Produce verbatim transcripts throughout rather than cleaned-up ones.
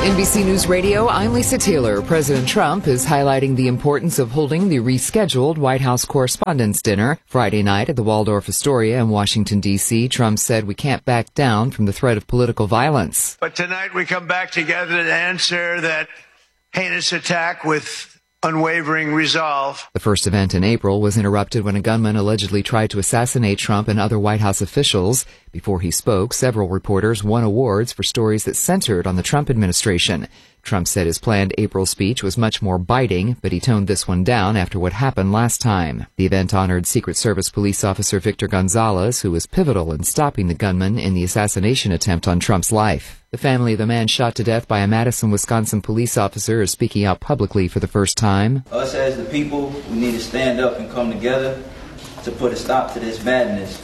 N B C News Radio, I'm Lisa Taylor. President Trump is highlighting the importance of holding the rescheduled White House Correspondents' Dinner Friday night at the Waldorf Astoria in Washington, D C Trump said we can't back down from the threat of political violence. But tonight we come back together to answer that heinous attack with unwavering resolve. The first event in April was interrupted when a gunman allegedly tried to assassinate Trump and other White House officials. Before he spoke, several reporters won awards for stories that centered on the Trump administration. Trump said his planned April speech was much more biting, but he toned this one down after what happened last time. The event honored Secret Service police officer Victor Gonzalez, who was pivotal in stopping the gunman in the assassination attempt on Trump's life. The family of the man shot to death by a Madison, Wisconsin police officer is speaking out publicly for the first time. Us as the people, we need to stand up and come together to put a stop to this madness.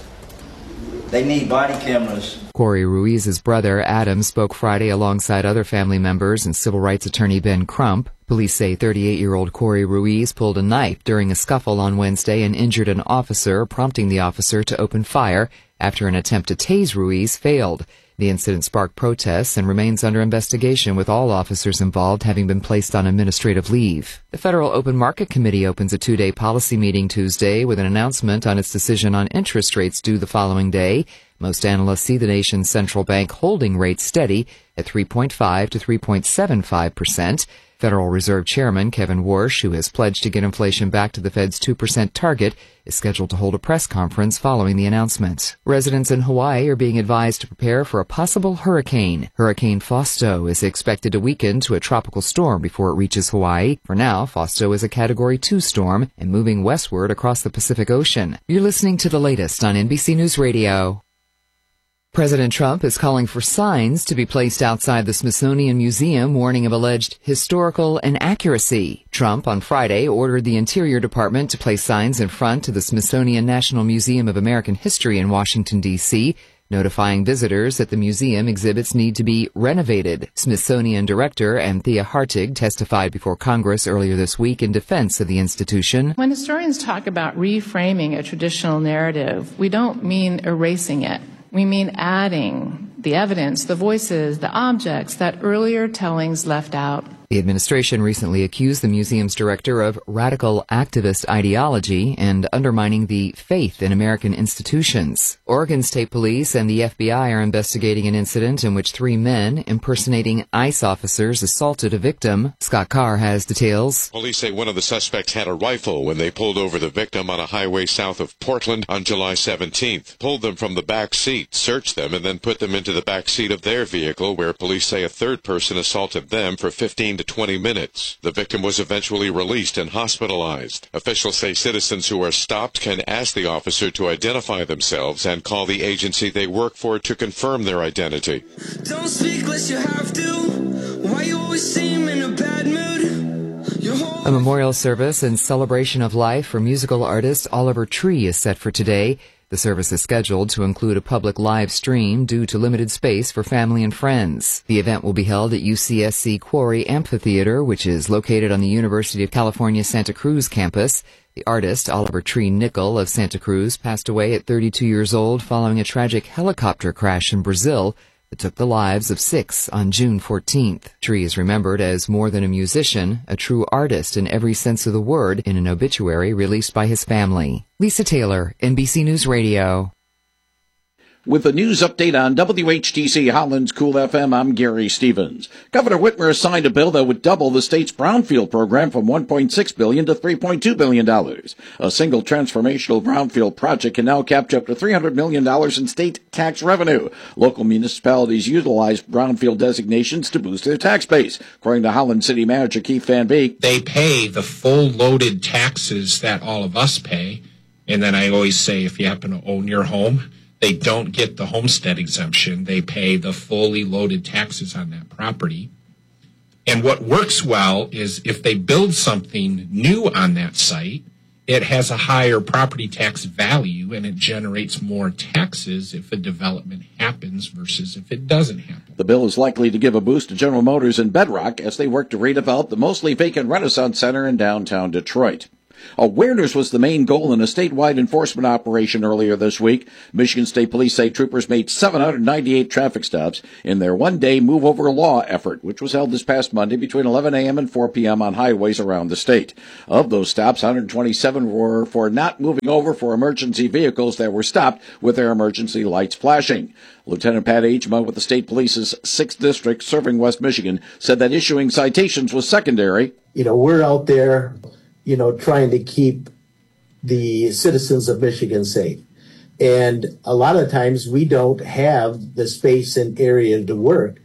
They need body cameras. Corey Ruiz's brother, Adam, spoke Friday alongside other family members and civil rights attorney Ben Crump. Police say thirty-eight-year-old Corey Ruiz pulled a knife during a scuffle on Wednesday and injured an officer, prompting the officer to open fire after an attempt to tase Ruiz failed. The incident sparked protests and remains under investigation, with all officers involved having been placed on administrative leave. The Federal Open Market Committee opens a two-day policy meeting Tuesday with an announcement on its decision on interest rates due the following day. Most analysts see the nation's central bank holding rates steady at three point five to three point seven five percent. Federal Reserve Chairman Kevin Warsh, who has pledged to get inflation back to the Fed's two percent target, is scheduled to hold a press conference following the announcement. Residents in Hawaii are being advised to prepare for a possible hurricane. Hurricane Fausto is expected to weaken to a tropical storm before it reaches Hawaii. For now, Fausto is a Category two storm and moving westward across the Pacific Ocean. You're listening to the latest on N B C News Radio. President Trump is calling for signs to be placed outside the Smithsonian Museum warning of alleged historical inaccuracy. Trump on Friday ordered the Interior Department to place signs in front of the Smithsonian National Museum of American History in Washington, D C, notifying visitors that the museum exhibits need to be renovated. Smithsonian Director Anthea Hartig testified before Congress earlier this week in defense of the institution. When historians talk about reframing a traditional narrative, we don't mean erasing it. We mean adding the evidence, the voices, the objects that earlier tellings left out. The administration recently accused the museum's director of radical activist ideology and undermining the faith in American institutions. Oregon State Police and the F B I are investigating an incident in which three men impersonating ICE officers assaulted a victim. Scott Carr has details. Police say one of the suspects had a rifle when they pulled over the victim on a highway south of Portland on July seventeenth, pulled them from the back seat, searched them, and then put them into the back seat of their vehicle, where police say a third person assaulted them for fifteen to twenty minutes. The victim was eventually released and hospitalized. Officials say citizens who are stopped can ask the officer to identify themselves and call the agency they work for to confirm their identity. Don't speak unless you have to. Why you always seem in a bad mood? A memorial service in celebration of life for musical artist Oliver Tree is set for today. The service is scheduled to include a public live stream due to limited space for family and friends. The event will be held at U C S C Quarry Amphitheater, which is located on the University of California Santa Cruz campus. The artist, Oliver Tree Nickel of Santa Cruz, passed away at thirty-two years old following a tragic helicopter crash in Brazil that took the lives of six on June fourteenth. Tree is remembered as more than a musician, a true artist in every sense of the word, in an obituary released by his family. Lisa Taylor, N B C News Radio. With a news update on W H T C Holland's Cool F M, I'm Gary Stevens. Governor Whitmer signed a bill that would double the state's brownfield program from one point six billion dollars to three point two billion dollars. A single transformational brownfield project can now capture up to three hundred million dollars in state tax revenue. Local municipalities utilize brownfield designations to boost their tax base. According to Holland City Manager Keith Van Beek, they pay the full loaded taxes that all of us pay. And then I always say, if you happen to own your home, they don't get the homestead exemption. They pay the fully loaded taxes on that property. And what works well is if they build something new on that site, it has a higher property tax value and it generates more taxes if a development happens versus if it doesn't happen. The bill is likely to give a boost to General Motors and Bedrock as they work to redevelop the mostly vacant Renaissance Center in downtown Detroit. Awareness was the main goal in a statewide enforcement operation earlier this week. Michigan State Police say troopers made seven hundred ninety-eight traffic stops in their one-day move over law effort, which was held this past Monday between eleven a.m. and four p.m. on highways around the state. Of those stops, one hundred twenty-seven were for not moving over for emergency vehicles that were stopped with their emergency lights flashing. Lieutenant Pat Agema with the State Police's sixth District serving West Michigan said that issuing citations was secondary. You know, we're out there, you know, trying to keep the citizens of Michigan safe. And a lot of times we don't have the space and area to work.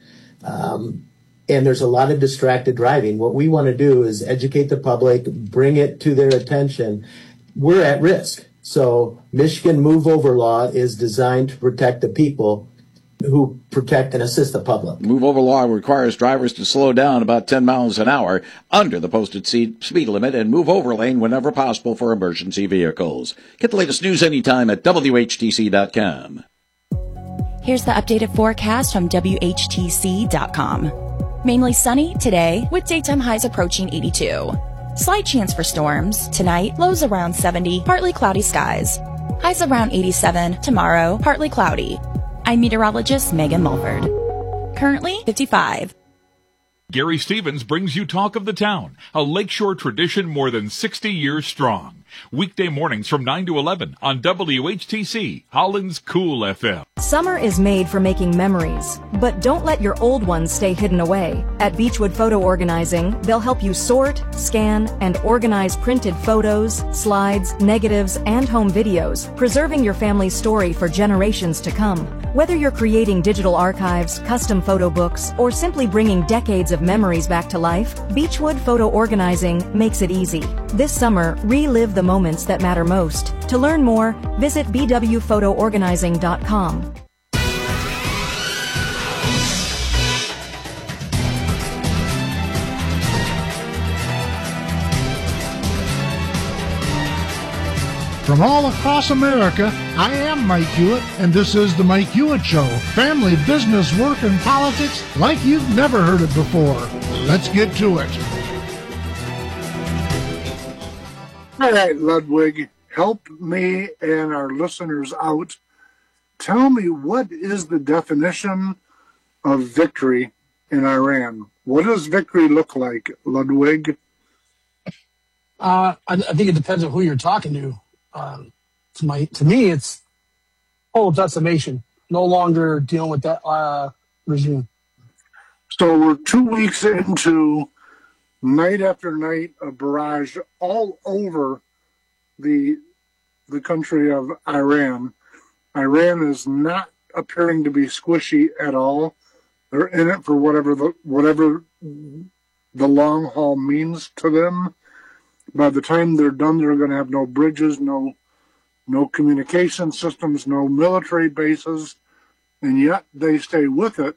Um, and there's a lot of distracted driving. What we want to do is educate the public, bring it to their attention. We're at risk. So Michigan Move Over Law is designed to protect the people who protect and assist the public. Move Over Law requires drivers to slow down about ten miles an hour under the posted speed limit and move over lane whenever possible for emergency vehicles. Get the latest news anytime at W H T C dot com. Here's the updated forecast from W H T C dot com. Mainly sunny today with daytime highs approaching eighty-two. Slight chance for storms. Tonight, lows around seventy, partly cloudy skies. Highs around eighty-seven. Tomorrow, partly cloudy. I'm meteorologist Megan Mulford. Currently, fifty-five. Gary Stevens brings you Talk of the Town, a lakeshore tradition more than sixty years strong. Weekday mornings from nine to eleven on W H T C, Holland's Cool F M. Summer is made for making memories, but don't let your old ones stay hidden away. At Beechwood Photo Organizing, they'll help you sort, scan, and organize printed photos, slides, negatives, and home videos, preserving your family's story for generations to come. Whether you're creating digital archives, custom photo books, or simply bringing decades of memories back to life, Beechwood Photo Organizing makes it easy. This summer, relive the moments that matter most. To learn more, visit b w photo organizing dot com. From all across America, I am Mike Hewitt, and this is The Mike Hewitt Show. Family, business, work, and politics like you've never heard it before. Let's get to it. All right, Ludwig, help me and our listeners out. Tell me, what is the definition of victory in Iran? What does victory look like, Ludwig? Uh, I, I think it depends on who you're talking to. Um, to my, to me, it's total decimation. No longer dealing with that uh, regime. So we're two weeks into night after night of barrage all over the the country of Iran. Iran is not appearing to be squishy at all. They're in it for whatever the whatever the long haul means to them. By the time they're done, they're going to have no bridges, no no communication systems, no military bases, and yet they stay with it.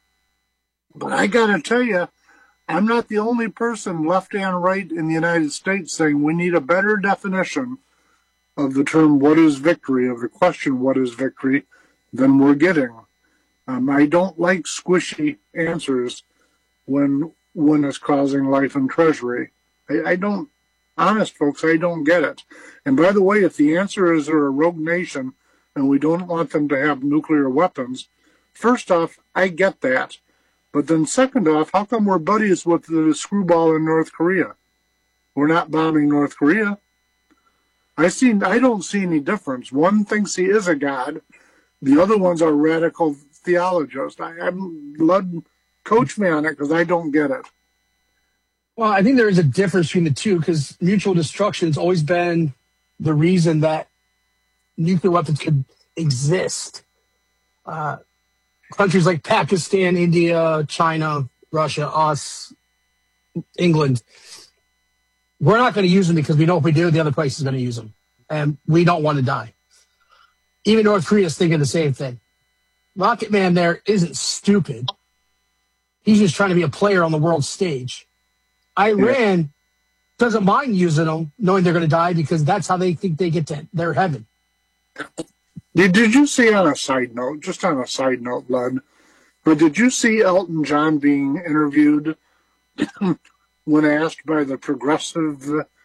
But I got to tell you, I'm not the only person, left and right, in the United States saying we need a better definition of the term what is victory, of the question what is victory, than we're getting. Um, I don't like squishy answers when when it's causing life and treasury. I, I don't. Honest, folks, I don't get it. And by the way, if the answer is they're a rogue nation and we don't want them to have nuclear weapons, first off, I get that. But then second off, how come we're buddies with the screwball in North Korea? We're not bombing North Korea. I see. I don't see any difference. One thinks he is a god. The other ones are radical theologists. I, I'm Lud, coach me on it because I don't get it. Well, I think there is a difference between the two because mutual destruction has always been the reason that nuclear weapons could exist. Uh, countries like Pakistan, India, China, Russia, us, England, we're not going to use them because we know if we do, the other place is going to use them. And we don't want to die. Even North Korea is thinking the same thing. Rocket Man there isn't stupid. He's just trying to be a player on the world stage. Iran yeah. doesn't mind using them, knowing they're going to die, because that's how they think they get to their heaven. Did, did you see, on a side note, just on a side note, Lud, but did you see Elton John being interviewed when asked by the progressive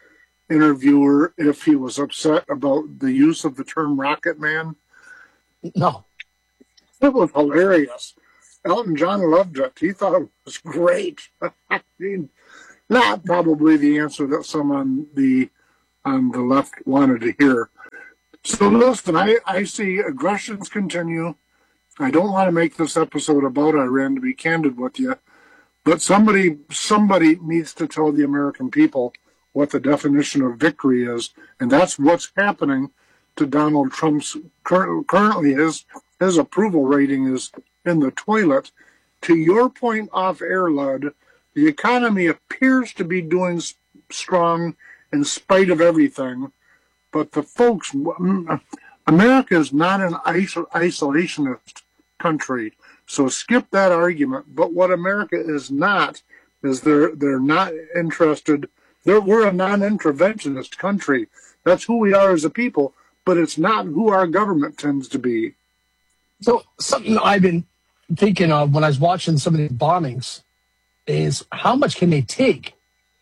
interviewer if he was upset about the use of the term Rocket Man? No. It was hilarious. Elton John loved it. He thought it was great. I mean, not probably the answer that some on the on the left wanted to hear. So listen, I, I see aggressions continue. I don't want to make this episode about Iran, to be candid with you, but somebody somebody needs to tell the American people what the definition of victory is, and that's what's happening to Donald Trump's current, currently his his approval rating is in the toilet. To your point off air, Lud, the economy appears to be doing strong in spite of everything, but the folks, America is not an isolationist country, so skip that argument. But what America is not is they're they're not interested. They're, we're a non-interventionist country. That's who we are as a people, but it's not who our government tends to be. So something I've been thinking of when I was watching some of these bombings is how much can they take?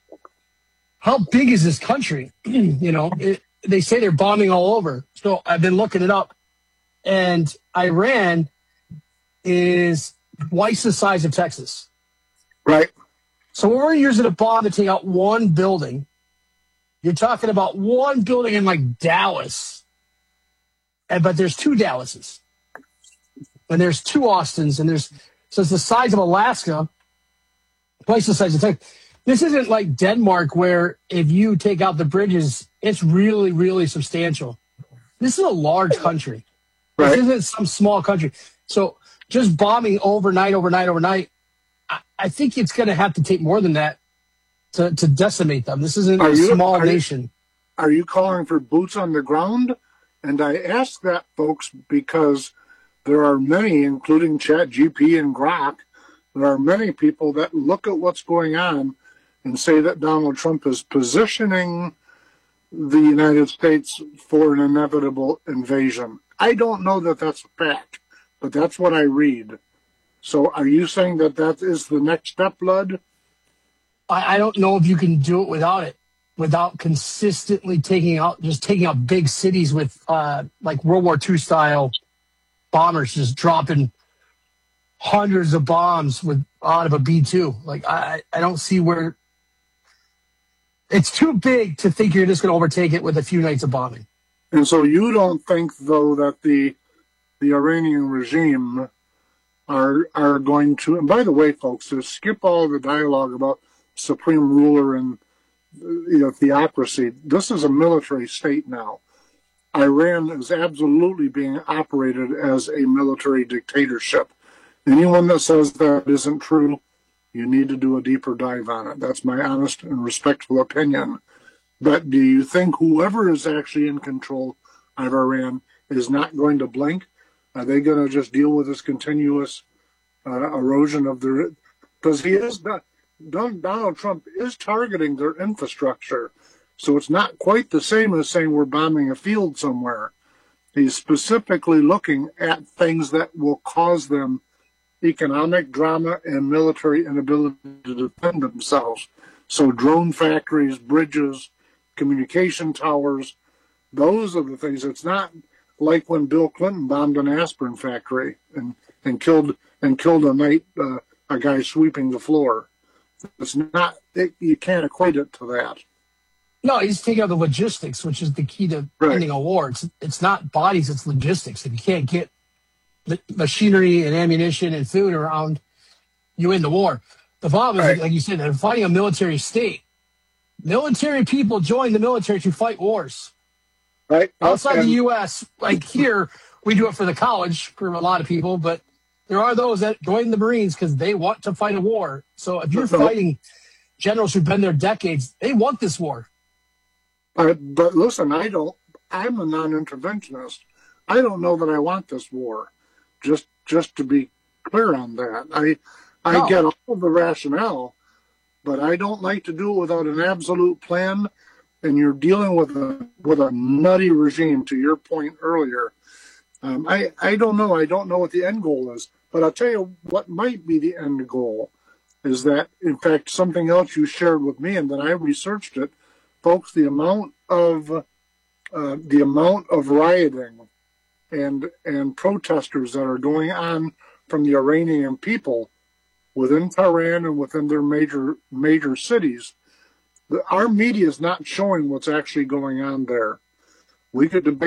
How big is this country? you know, it, they say they're bombing all over. So I've been looking it up, and Iran is twice the size of Texas. Right. So when we're using a bomb to take out one building, you're talking about one building in like Dallas, and but there's two Dallases, and there's two Austins, and there's so it's the size of Alaska, twice the size of Texas. This isn't like Denmark where if you take out the bridges, it's really, really substantial. This is a large country. Right. This isn't some small country. So just bombing overnight, overnight, overnight, I, I think it's going to have to take more than that to, to decimate them. This isn't are a you, small are nation. You, are you calling for boots on the ground? And I ask that, folks, because there are many, including ChatGPT and Grok, there are many people that look at what's going on and say that Donald Trump is positioning the United States for an inevitable invasion. I don't know that that's a fact, but that's what I read. So are you saying that that is the next step, Lud? I, I don't know if you can do it without it, without consistently taking out, just taking out big cities with uh, like World War Two style bombers, just dropping hundreds of bombs with out of a B two. Like I, I don't see where. It's too big to think you're just going to overtake it with a few nights of bombing. And so you don't think, though, that the the Iranian regime are are going to, and by the way, folks, to skip all the dialogue about supreme ruler and you know theocracy, this is a military state now. Iran is absolutely being operated as a military dictatorship. Anyone that says that isn't true, you need to do a deeper dive on it. That's my honest and respectful opinion. But do you think whoever is actually in control of Iran is not going to blink? Are they going to just deal with this continuous uh, erosion of their... Because he is not, Donald Trump is targeting their infrastructure. So it's not quite the same as saying we're bombing a field somewhere. He's specifically looking at things that will cause them economic drama and military inability to defend themselves. So drone factories, bridges, communication towers, those are the things. It's not like when Bill Clinton bombed an aspirin factory and, and killed and killed a night uh, a guy sweeping the floor. It's not. It, you can't equate it to that. No, he's taking out the logistics, which is the key to right. ending a war. It's, it's not bodies, it's logistics. If you can't get the machinery and ammunition and food around, you end the war. The problem is, right. like you said, they're fighting a military state. Military people join the military to fight wars. Right. Outside okay. the U S, like here, we do it for the college for a lot of people, but there are those that join the Marines because they want to fight a war. So if you're fighting generals who've been there decades, they want this war. Uh, but listen, I don't. I'm a non-interventionist. I don't know that I want this war. Just, just to be clear on that, I, I no. get all of the rationale, but I don't like to do it without an absolute plan. And you're dealing with a with a nutty regime. To your point earlier, um, I I don't know. I don't know what the end goal is. But I'll tell you what might be the end goal is that, in fact, something else you shared with me, and then I researched it. folks, the amount of uh, the amount of rioting and and protesters that are going on from the Iranian people within Tehran and within their major major cities, the, our media is not showing what's actually going on there. We could debate